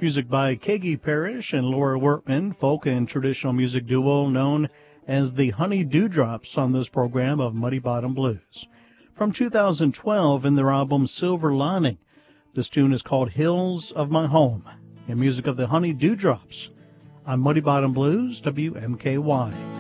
Music by Kagi Parrish and Laura Workman, folk and traditional music duo known as the Honey Dewdrops on this program of Muddy Bottom Blues. From 2012 in their album Silver Lining, this tune is called Hills of My Home, in music of the Honey Dewdrops on Muddy Bottom Blues, WMKY.